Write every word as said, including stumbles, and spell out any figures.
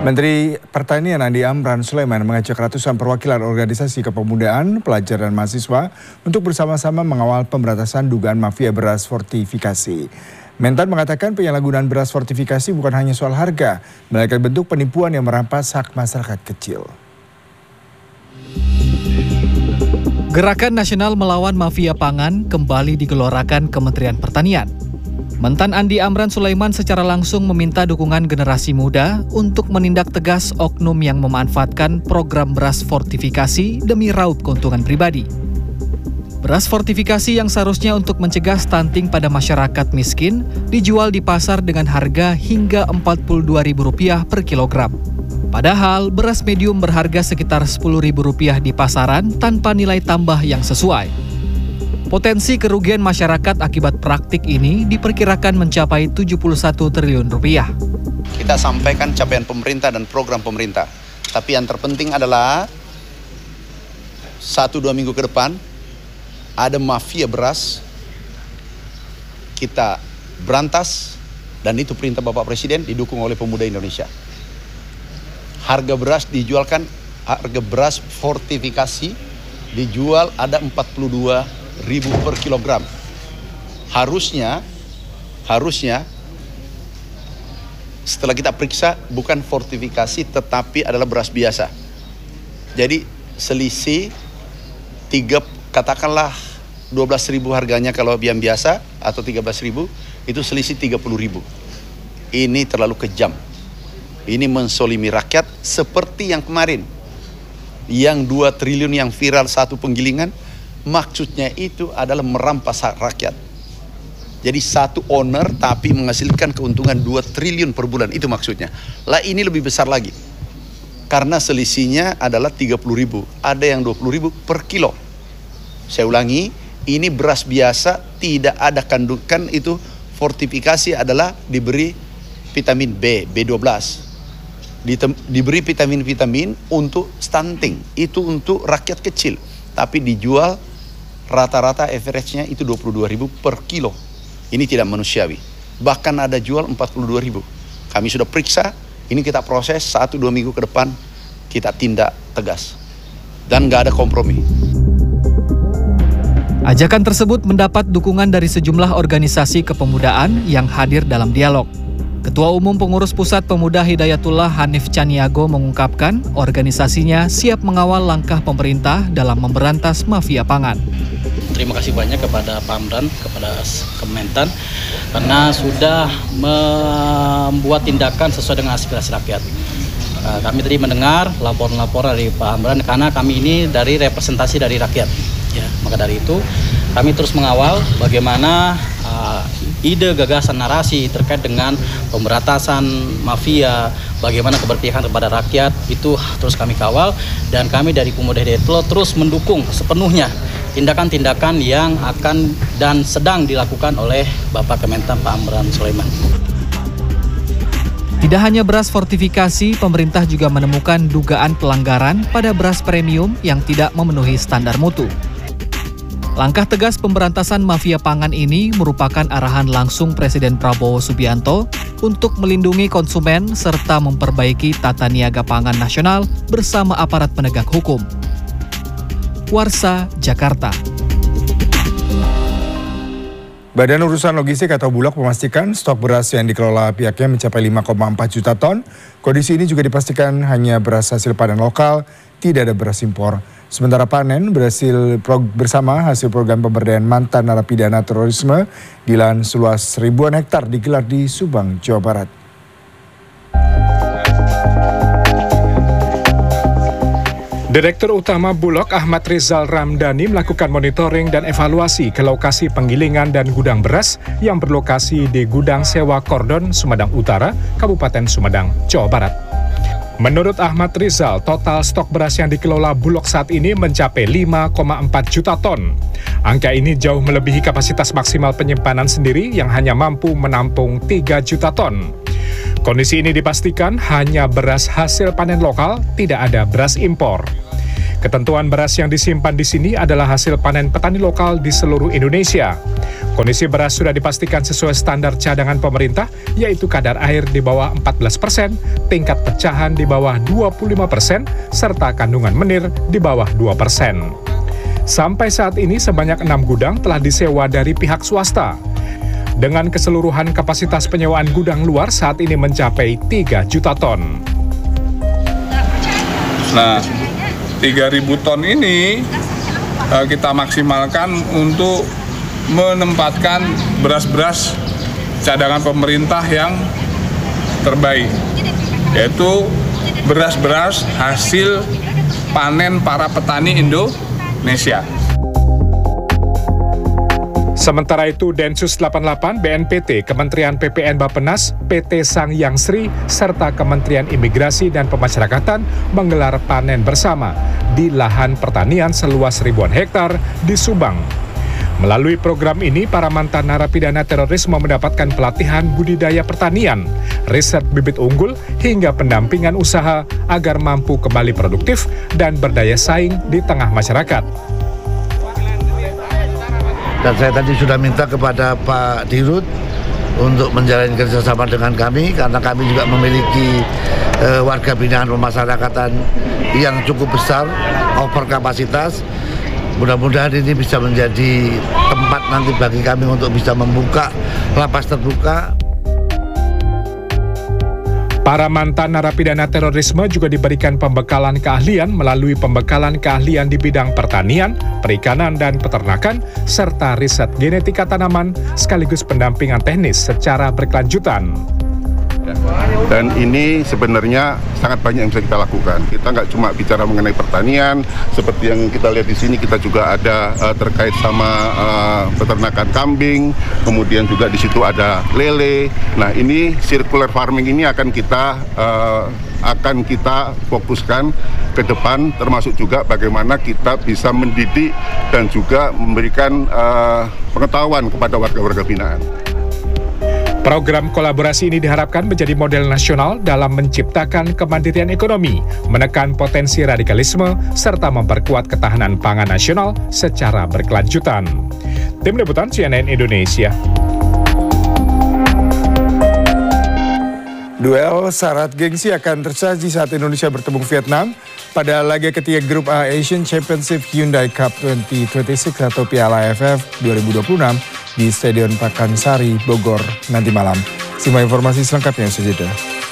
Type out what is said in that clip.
Menteri Pertanian Andi Amran Sulaiman mengajak ratusan perwakilan organisasi kepemudaan, pelajar dan mahasiswa untuk bersama-sama mengawal pemberantasan dugaan mafia beras fortifikasi. Mentan mengatakan penyalahgunaan beras fortifikasi bukan hanya soal harga, melainkan bentuk penipuan yang merampas hak masyarakat kecil. Gerakan Nasional Melawan Mafia Pangan kembali digelorakan Kementerian Pertanian. Mentan Andi Amran Sulaiman secara langsung meminta dukungan generasi muda untuk menindak tegas oknum yang memanfaatkan program beras fortifikasi demi raup keuntungan pribadi. Beras fortifikasi yang seharusnya untuk mencegah stunting pada masyarakat miskin dijual di pasar dengan harga hingga empat puluh dua ribu rupiah per kilogram. Padahal beras medium berharga sekitar sepuluh ribu rupiah di pasaran tanpa nilai tambah yang sesuai. Potensi kerugian masyarakat akibat praktik ini diperkirakan mencapai tujuh puluh satu triliun rupiah. Kita sampaikan capaian pemerintah dan program pemerintah. Tapi yang terpenting adalah satu dua minggu ke depan ada mafia beras, kita berantas, dan itu perintah Bapak Presiden didukung oleh pemuda Indonesia. Harga beras dijualkan, harga beras fortifikasi dijual ada empat puluh dua ribu per kilogram. Harusnya, harusnya setelah kita periksa bukan fortifikasi tetapi adalah beras biasa. Jadi selisih tiga, katakanlah dua belas ribu harganya kalau yang biasa atau tiga belas ribu, itu selisih tiga puluh ribu. Ini terlalu kejam. Ini mensolimi rakyat seperti yang kemarin. Yang dua triliun yang viral satu penggilingan, maksudnya itu adalah merampas hak rakyat. Jadi satu owner tapi menghasilkan keuntungan dua triliun per bulan, itu maksudnya. Lah ini lebih besar lagi. Karena selisihnya adalah tiga puluh ribu, ada yang dua puluh ribu per kilo. Saya ulangi, ini beras biasa, tidak ada kandungan itu fortifikasi adalah diberi vitamin B, B dua belas. Diberi vitamin-vitamin untuk stunting, itu untuk rakyat kecil. Tapi dijual rata-rata average-nya itu dua puluh dua ribu per kilo. Ini tidak manusiawi. Bahkan ada jual empat puluh dua ribu. Kami sudah periksa, ini kita proses satu dua minggu ke depan, kita tindak tegas. Dan nggak ada kompromi. Ajakan tersebut mendapat dukungan dari sejumlah organisasi kepemudaan yang hadir dalam dialog. Ketua Umum Pengurus Pusat Pemuda Hidayatullah Hanif Caniago mengungkapkan organisasinya siap mengawal langkah pemerintah dalam memberantas mafia pangan. Terima kasih banyak kepada Pak Amran, kepada Kementan, karena sudah membuat tindakan sesuai dengan aspirasi rakyat. Kami tadi mendengar laporan-laporan dari Pak Amran, karena kami ini dari representasi dari rakyat. Ya, maka dari itu kami terus mengawal bagaimana uh, ide, gagasan, narasi terkait dengan pemberantasan mafia, bagaimana keberpihakan kepada rakyat, itu terus kami kawal. Dan kami dari Pemuda Hidayatullah terus mendukung sepenuhnya tindakan-tindakan yang akan dan sedang dilakukan oleh Bapak Kementan Pak Amran Sulaiman. Tidak hanya beras fortifikasi, pemerintah juga menemukan dugaan pelanggaran pada beras premium yang tidak memenuhi standar mutu. Langkah tegas pemberantasan mafia pangan ini merupakan arahan langsung Presiden Prabowo Subianto untuk melindungi konsumen serta memperbaiki tata niaga pangan nasional bersama aparat penegak hukum. Warsa, Jakarta. Badan Urusan Logistik atau Bulog memastikan stok beras yang dikelola pihaknya mencapai lima koma empat juta ton. Kondisi ini juga dipastikan hanya beras hasil panen lokal, tidak ada beras impor. Sementara panen berhasil bersama hasil program pemberdayaan mantan narapidana terorisme di lahan seluas ribuan hektar digelar di Subang, Jawa Barat. Direktur Utama Bulog Ahmad Rizal Ramdhani melakukan monitoring dan evaluasi ke lokasi penggilingan dan gudang beras yang berlokasi di Gudang Sewa Kordon, Sumedang Utara, Kabupaten Sumedang, Jawa Barat. Menurut Ahmad Rizal, total stok beras yang dikelola Bulog saat ini mencapai lima koma empat juta ton. Angka ini jauh melebihi kapasitas maksimal penyimpanan sendiri yang hanya mampu menampung tiga juta ton. Kondisi ini dipastikan hanya beras hasil panen lokal, tidak ada beras impor. Ketentuan beras yang disimpan di sini adalah hasil panen petani lokal di seluruh Indonesia. Kondisi beras sudah dipastikan sesuai standar cadangan pemerintah, yaitu kadar air di bawah empat belas persen, tingkat pecahan di bawah dua puluh lima persen, serta kandungan menir di bawah dua persen. Sampai saat ini sebanyak enam gudang telah disewa dari pihak swasta. Dengan keseluruhan kapasitas penyewaan gudang luar saat ini mencapai tiga juta ton. Nah, tiga ribu ton ini uh, kita maksimalkan untuk menempatkan beras-beras cadangan pemerintah yang terbaik, yaitu beras-beras hasil panen para petani Indonesia. Sementara itu, Densus delapan puluh delapan, B N P T, Kementerian P P N Bappenas, P T Sangyang Sri, serta Kementerian Imigrasi dan Pemasyarakatan menggelar panen bersama di lahan pertanian seluas ribuan hektar di Subang. Melalui program ini, para mantan narapidana terorisme mendapatkan pelatihan budidaya pertanian, riset bibit unggul, hingga pendampingan usaha agar mampu kembali produktif dan berdaya saing di tengah masyarakat. Dan saya tadi sudah minta kepada Pak Dirut untuk menjalin kerjasama dengan kami, karena kami juga memiliki e, warga binaan pemasyarakatan yang cukup besar, over kapasitas. Mudah-mudahan ini bisa menjadi tempat nanti bagi kami untuk bisa membuka lapas terbuka. Para mantan narapidana terorisme juga diberikan pembekalan keahlian melalui pembekalan keahlian di bidang pertanian, perikanan, dan peternakan, serta riset genetika tanaman, sekaligus pendampingan teknis secara berkelanjutan. Dan ini sebenarnya sangat banyak yang bisa kita lakukan. Kita nggak cuma bicara mengenai pertanian, seperti yang kita lihat di sini, kita juga ada uh, terkait sama uh, peternakan kambing, kemudian juga di situ ada lele. Nah, ini circular farming ini akan kita uh, akan kita fokuskan ke depan, termasuk juga bagaimana kita bisa mendidik dan juga memberikan uh, pengetahuan kepada warga-warga binaan. Program kolaborasi ini diharapkan menjadi model nasional dalam menciptakan kemandirian ekonomi, menekan potensi radikalisme, serta memperkuat ketahanan pangan nasional secara berkelanjutan. Tim Liputan C N N Indonesia. Duel syarat gengsi akan tersaji saat Indonesia bertemu Vietnam pada laga ketiga Grup A Asian Championship Hyundai Cup dua ribu dua puluh enam atau Piala A F F dua ribu dua puluh enam di Stadion Pakansari, Bogor nanti malam. Simak informasi selengkapnya sejenak.